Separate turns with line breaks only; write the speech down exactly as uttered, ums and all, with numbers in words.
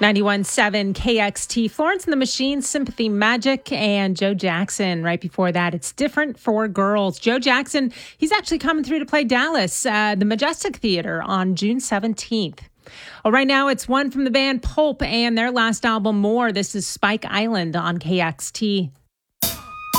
ninety-one point seven K X T, Florence and the Machine, Sympathy Magic, and Joe Jackson. Right before that, It's Different for Girls. Joe Jackson, he's actually coming through to play Dallas, uh, the Majestic Theater on June seventeenth. Well, right now, it's one from the band Pulp and their last album, More. This is Spike Island on K X T.